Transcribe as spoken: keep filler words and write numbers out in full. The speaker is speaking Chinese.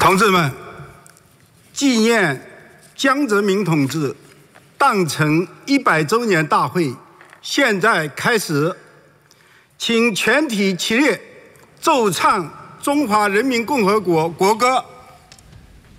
同志们，纪念江泽民同志诞辰一百周年大会现在开始，请全体起立，奏唱中华人民共和国国歌。